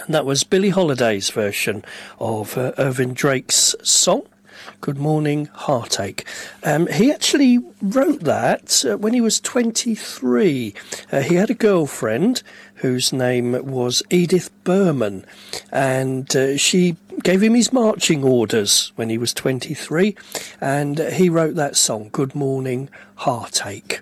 And that was Billie Holiday's version of Irving Drake's song, Good Morning Heartache. He actually wrote that when he was 23. He had a girlfriend whose name was Edith Berman, and she gave him his marching orders when he was 23, and he wrote that song, Good Morning Heartache.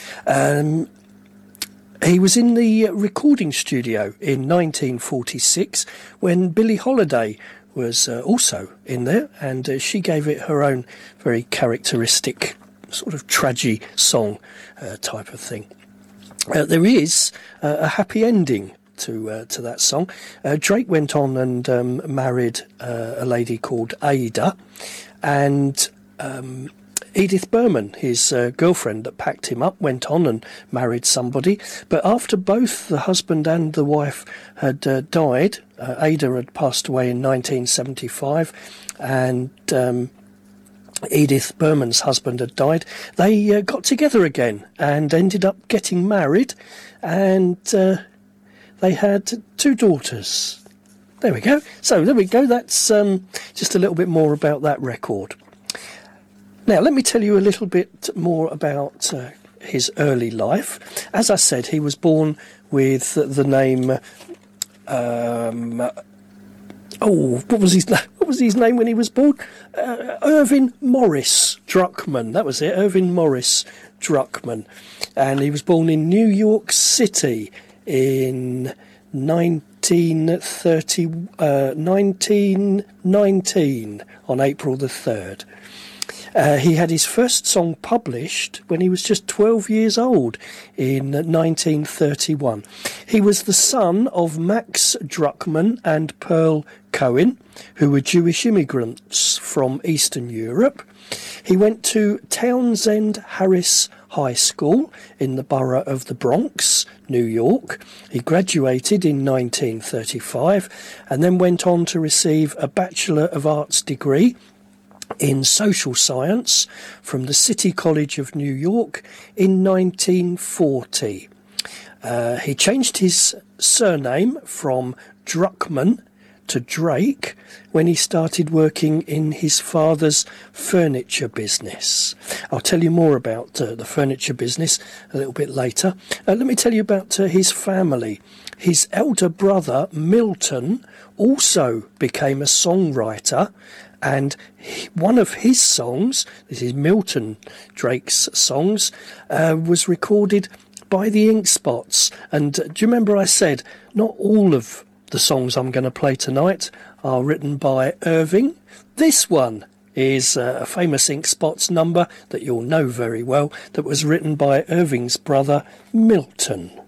He was in the recording studio in 1946 when Billie Holiday was also in there, and she gave it her own very characteristic sort of tragedy song type of thing. There is a happy ending to that song. Drake went on and married a lady called Ada, and Edith Berman, his girlfriend that packed him up, went on and married somebody. But after both the husband and the wife had died, Ada had passed away in 1975, and Edith Berman's husband had died, they got together again and ended up getting married, and they had 2 daughters. There we go. So there we go. That's just a little bit more about that record. Now, let me tell you a little bit more about his early life. As I said, he was born with the name... what was his name when he was born? Irving Morris Druckmann. That was it, Irving Morris Druckmann. And he was born in New York City in 1919 on April the 3rd. He had his first song published when he was just 12 years old in 1931. He was the son of Max Druckmann and Pearl Cohen, who were Jewish immigrants from Eastern Europe. He went to Townsend Harris High School in the borough of the Bronx, New York. He graduated in 1935 and then went on to receive a Bachelor of Arts degree in social science from the City College of New York in 1940. He changed his surname from Druckmann to Drake when he started working in his father's furniture business. I'll tell you more about the furniture business a little bit later. Let me tell you about his family. His elder brother, Milton, also became a songwriter, and one of his songs, this is Milton Drake's songs, was recorded by the Ink Spots. And do you remember I said not all of the songs I'm going to play tonight are written by Irving? This one is a famous Ink Spots number that you'll know very well, that was written by Irving's brother Milton.